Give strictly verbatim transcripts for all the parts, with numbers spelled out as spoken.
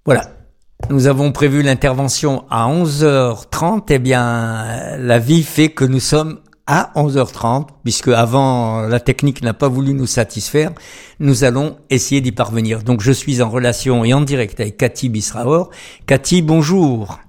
Voilà. Nous avons prévu l'intervention à onze heures trente. Eh bien, la vie fait que nous sommes à onze heures trente, puisque avant, la technique n'a pas voulu nous satisfaire. Nous allons essayer d'y parvenir. Donc, je suis en relation et en direct avec Cathy Bisraor. Cathy, bonjour.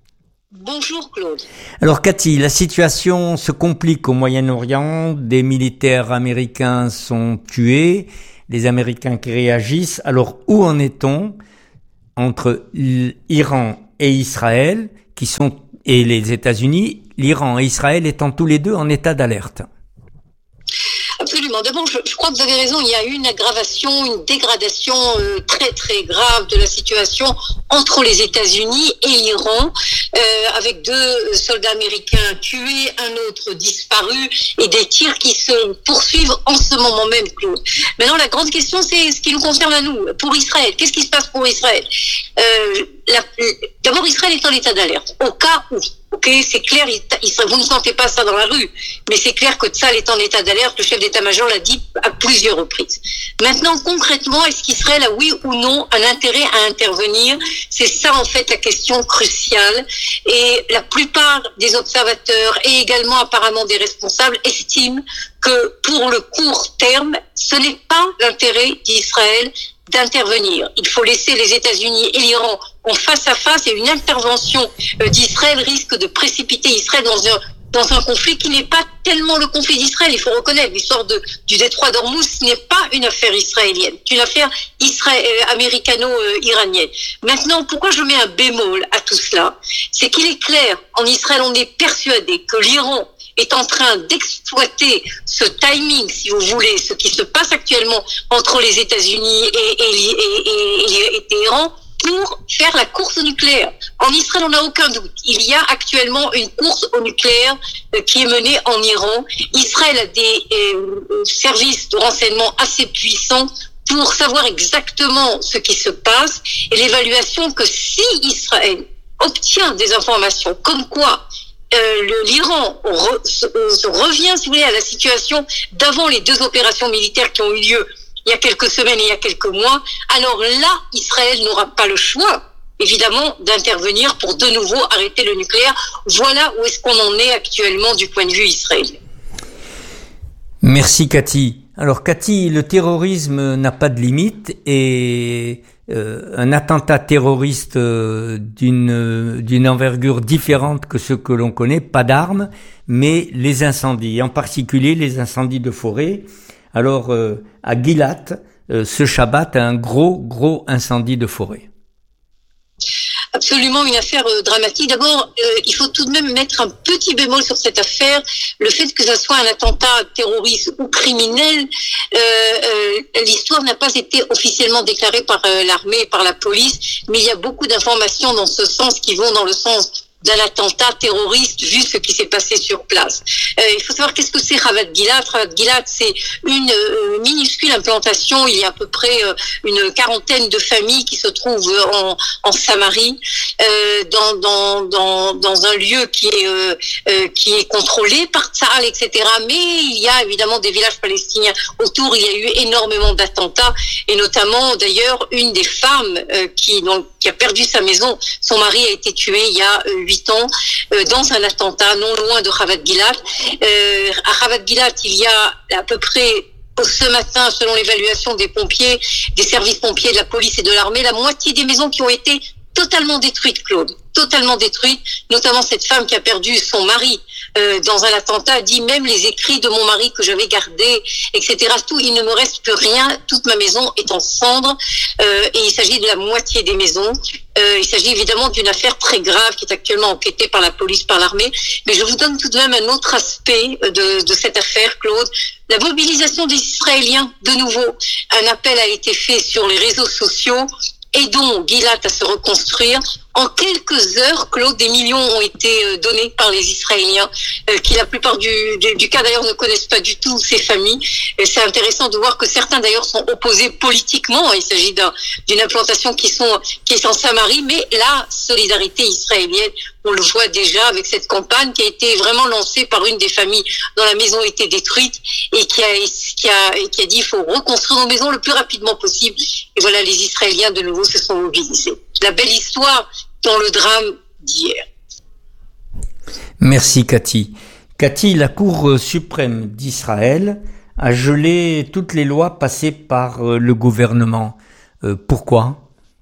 Bonjour Claude. Alors Cathy, la situation se complique au Moyen-Orient. Des militaires américains sont tués. Les Américains qui réagissent. Alors, où en est-on entre l'Iran et Israël, qui sont, et les États-Unis, l'Iran et Israël étant tous les deux en état d'alerte? Absolument. D'abord, je, je crois que vous avez raison, il y a eu une aggravation, une dégradation euh, très très grave de la situation entre les États-Unis et l'Iran, euh, avec deux soldats américains tués, un autre disparu, et des tirs qui se poursuivent en ce moment même, Claude. Maintenant, la grande question, c'est ce qui nous concerne à nous, pour Israël. Qu'est-ce qui se passe pour Israël? euh, la, D'abord, Israël est en état d'alerte, au cas où. Ok, c'est clair, il, il, vous ne sentez pas ça dans la rue, mais c'est clair que Tzahal est en état d'alerte, le chef d'état-major l'a dit à plusieurs reprises. Maintenant, concrètement, est-ce qu'Israël a oui ou non un intérêt à intervenir? C'est ça, en fait, la question cruciale. Et la plupart des observateurs et également apparemment des responsables estiment que pour le court terme, ce n'est pas l'intérêt d'Israël d'intervenir. Il faut laisser les États-Unis et l'Iran en face à face, et une intervention d'Israël risque de précipiter Israël dans un dans un conflit qui n'est pas tellement le conflit d'Israël. Il faut reconnaître, l'histoire de du détroit d'Ormuz, ce n'est pas une affaire israélienne, c'est une affaire israé- euh, américano-iranienne. Maintenant, pourquoi je mets un bémol à tout cela? C'est qu'il est clair, en Israël, on est persuadé que l'Iran est en train d'exploiter ce timing, si vous voulez, ce qui se passe actuellement entre les États-Unis et, et, et, et, et Téhéran, pour faire la course au nucléaire. En Israël, on n'a aucun doute. Il y a actuellement une course au nucléaire euh, qui est menée en Iran. Israël a des euh, services de renseignement assez puissants pour savoir exactement ce qui se passe, et l'évaluation que si Israël obtient des informations comme quoi Euh, le, l'Iran re, se, se revient, si vous voulez, à la situation d'avant les deux opérations militaires qui ont eu lieu il y a quelques semaines et il y a quelques mois, alors là, Israël n'aura pas le choix, évidemment, d'intervenir pour de nouveau arrêter le nucléaire. Voilà où est-ce qu'on en est actuellement du point de vue israélien. Merci Cathy. Alors Cathy, le terrorisme n'a pas de limite, et Euh, un attentat terroriste euh, d'une d'une envergure différente que ce que l'on connaît, pas d'armes, mais les incendies, en particulier les incendies de forêt. Alors euh, à Gilat, euh, ce Shabbat, un gros gros incendie de forêt. Absolument une affaire euh, dramatique. D'abord, euh, il faut tout de même mettre un petit bémol sur cette affaire. Le fait que ce soit un attentat terroriste ou criminel, euh, euh, l'histoire n'a pas été officiellement déclarée par euh, l'armée et par la police, mais il y a beaucoup d'informations dans ce sens qui vont dans le sens d'un attentat terroriste, vu ce qui s'est passé sur place. Euh, il faut savoir qu'est-ce que c'est Ravat Gilat. Ravat Gilat, c'est une euh, minuscule implantation. Il y a à peu près euh, une quarantaine de familles qui se trouvent en, en Samarie, euh, dans, dans, dans, dans un lieu qui est, euh, euh, qui est contrôlé par Tzahal, et cetera. Mais il y a évidemment des villages palestiniens autour. Il y a eu énormément d'attentats, et notamment d'ailleurs une des femmes euh, qui, donc, qui a perdu sa maison. Son mari a été tué il y a euh, huit ans euh, dans un attentat non loin de Ravat Gilat. Euh, à Ravat Gilat, il y a à peu près ce matin, selon l'évaluation des pompiers, des services pompiers, de la police et de l'armée, la moitié des maisons qui ont été totalement détruites, Claude, totalement détruites, notamment cette femme qui a perdu son mari euh, dans un attentat, dit même les écrits de mon mari que j'avais gardés, et cetera. Tout, il ne me reste plus rien, toute ma maison est en cendres, euh, et il s'agit de la moitié des maisons. Euh, il s'agit évidemment d'une affaire très grave qui est actuellement enquêtée par la police, par l'armée, mais je vous donne tout de même un autre aspect de, de cette affaire, Claude. La mobilisation des Israéliens, de nouveau, un appel a été fait sur les réseaux sociaux. Aidons Gilat à se reconstruire. En quelques heures, Claude, des millions ont été donnés par les Israéliens, euh, qui la plupart du, du, du cas d'ailleurs ne connaissent pas du tout ces familles. Et c'est intéressant de voir que certains d'ailleurs sont opposés politiquement. Il s'agit d'un, d'une implantation qui sont qui est en Samarie, mais la solidarité israélienne, on le voit déjà avec cette campagne qui a été vraiment lancée par une des familles dont la maison a été détruite et qui a qui a et qui a dit il faut reconstruire nos maisons le plus rapidement possible. Et voilà, les Israéliens de nouveau se sont mobilisés. La belle histoire dans le drame d'hier. Merci Cathy. Cathy, la Cour suprême d'Israël a gelé toutes les lois passées par le gouvernement. Euh, pourquoi ?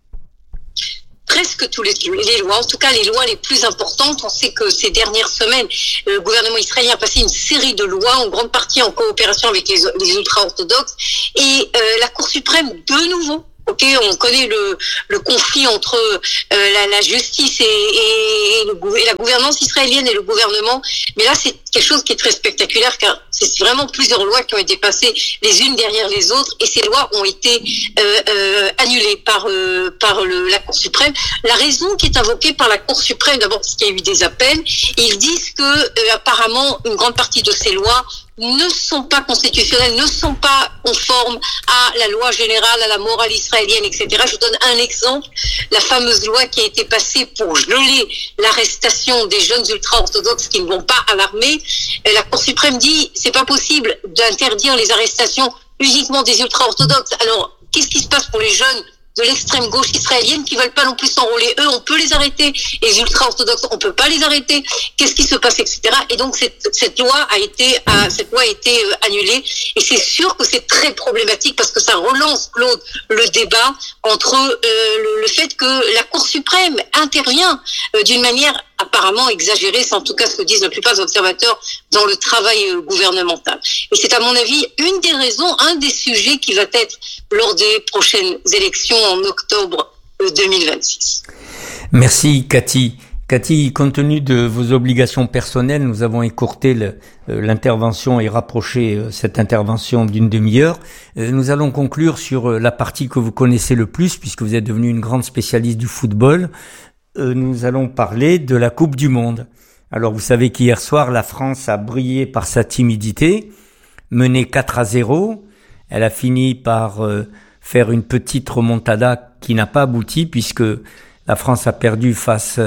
Presque tous les, les lois, en tout cas les lois les plus importantes. On sait que ces dernières semaines, le gouvernement israélien a passé une série de lois, en grande partie en coopération avec les, les ultra-orthodoxes, et euh, la Cour suprême, de nouveau, ok, on connaît le, le conflit entre euh, la, la justice et, et, et, le, et la gouvernance israélienne et le gouvernement, mais là c'est quelque chose qui est très spectaculaire car c'est vraiment plusieurs lois qui ont été passées les unes derrière les autres et ces lois ont été euh, euh, annulées par euh, par le, la Cour suprême. La raison qui est invoquée par la Cour suprême, d'abord parce qu'il y a eu des appels, ils disent que euh, apparemment une grande partie de ces lois ne sont pas constitutionnelles, ne sont pas conformes à la loi générale, à la morale israélienne, et cetera. Je vous donne un exemple, la fameuse loi qui a été passée pour geler l'arrestation des jeunes ultra-orthodoxes qui ne vont pas à l'armée. La Cour suprême dit c'est pas possible d'interdire les arrestations uniquement des ultra-orthodoxes. Alors, qu'est-ce qui se passe pour les jeunes de l'extrême gauche israélienne qui veulent pas non plus s'enrôler? Eux, on peut les arrêter. Les ultra-orthodoxes, on peut pas les arrêter. Qu'est-ce qui se passe, et cetera. Et donc, cette, cette loi a été, euh, cette loi a été euh, annulée. Et c'est sûr que c'est très problématique parce que ça relance, Claude, le débat entre euh, le, le fait que la Cour suprême intervient euh, d'une manière apparemment exagérée, c'est en tout cas ce que disent la plupart des observateurs dans le travail euh, gouvernemental. Et c'est à mon avis une des raisons, un des sujets qui va être lors des prochaines élections en octobre euh, deux mille vingt-six. Merci Cathy. Cathy, compte tenu de vos obligations personnelles, nous avons écourté le, euh, l'intervention et rapproché euh, cette intervention d'une demi-heure. Euh, nous allons conclure sur euh, la partie que vous connaissez le plus, puisque vous êtes devenue une grande spécialiste du football. Euh, nous allons parler de la Coupe du Monde. Alors vous savez qu'hier soir, la France a brillé par sa timidité, menée quatre à zéro. Elle a fini par euh, faire une petite remontada qui n'a pas abouti, puisque la France a perdu face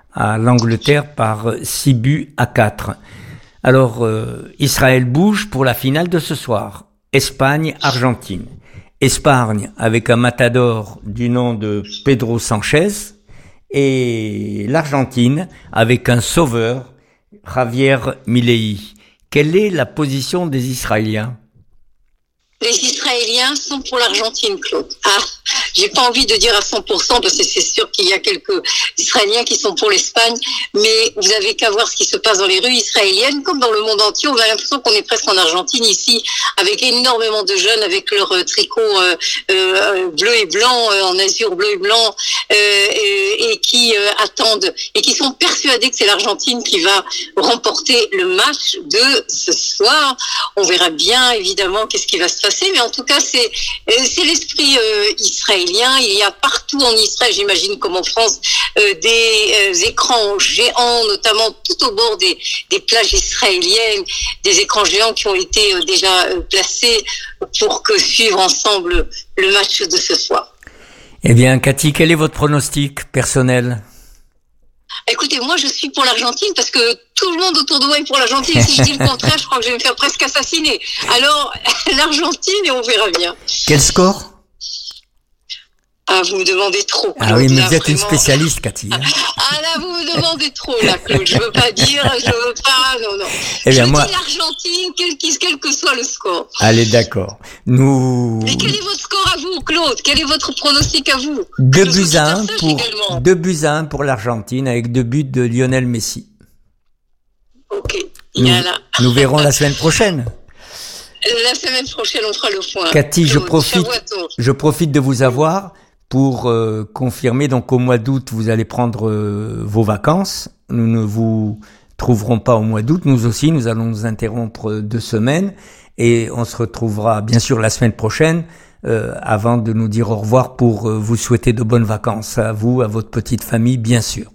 à l'Angleterre par six buts à quatre. Alors, euh, Israël bouge pour la finale de ce soir. Espagne-Argentine. Espagne avec un matador du nom de Pedro Sanchez et l'Argentine avec un sauveur, Javier Milei. Quelle est la position des Israéliens ? Les Israéliens sont pour l'Argentine, Claude. Ah, j'ai pas envie de dire à cent pour cent parce que c'est sûr qu'il y a quelques Israéliens qui sont pour l'Espagne, mais vous avez qu'à voir ce qui se passe dans les rues israéliennes, comme dans le monde entier. On a l'impression qu'on est presque en Argentine ici, avec énormément de jeunes avec leur euh, tricot euh, euh, bleu et blanc, euh, en azur bleu et blanc, euh, et, et qui euh, attendent et qui sont persuadés que c'est l'Argentine qui va remporter le match de ce soir. On verra bien, évidemment, qu'est-ce qui va se passer. Mais en tout cas, c'est c'est l'esprit euh, israélien. Il y a partout en Israël, j'imagine comme en France, euh, des euh, écrans géants, notamment tout au bord des, des plages israéliennes, des écrans géants qui ont été euh, déjà euh, placés pour que suivre ensemble le match de ce soir. Eh bien, Cathy, quel est votre pronostic personnel ? Écoutez, moi je suis pour l'Argentine parce que tout le monde autour de moi est pour l'Argentine. Si je dis le contraire, je crois que je vais me faire presque assassiner. Alors, l'Argentine et on verra bien. Quel score ? Ah, vous me demandez trop, Claude. Ah oui, mais là, vous êtes vraiment. Une spécialiste, Cathy. Hein. Ah là, vous me demandez trop, là, Claude. Je veux pas dire, je veux pas, non, non. Eh bien, je moi... dis l'Argentine, quel, quel que soit le score. Allez, d'accord. Nous... Mais quel est votre score à vous, Claude ? Quel est votre pronostic à vous ? Deux buts à un pour, deux buts à un pour l'Argentine avec deux buts de Lionel Messi. Ok. Nous, là. nous verrons la semaine prochaine. La semaine prochaine, on fera le point. Cathy, Claude, je profite, je profite de vous avoir pour euh, confirmer. Donc, au mois d'août, vous allez prendre euh, vos vacances. Nous ne vous trouverons pas au mois d'août. Nous aussi, nous allons nous interrompre deux semaines et on se retrouvera bien sûr la semaine prochaine euh, avant de nous dire au revoir pour euh, vous souhaiter de bonnes vacances à vous, à votre petite famille, bien sûr.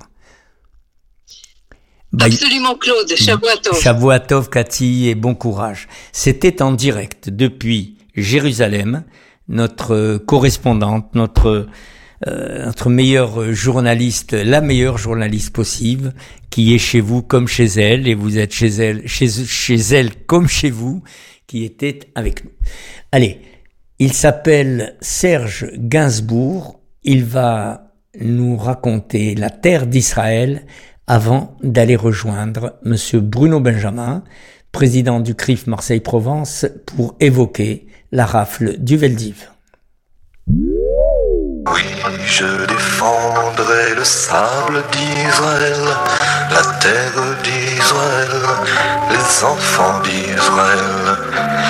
Absolument, Claude. Shavua Tov. Shavua Tov, Cathy, et bon courage. C'était en direct depuis Jérusalem, notre correspondante, notre euh, notre meilleure journaliste, la meilleure journaliste possible, qui est chez vous comme chez elle, et vous êtes chez elle, chez chez elle comme chez vous, qui était avec nous. Allez, il s'appelle Serge Gainsbourg. Il va nous raconter la terre d'Israël avant d'aller rejoindre Monsieur Bruno Benjamin, président du C R I F Marseille-Provence, pour évoquer la rafle du Veldiv. Oui, je défendrai le sable d'Israël, la terre d'Israël, les enfants d'Israël.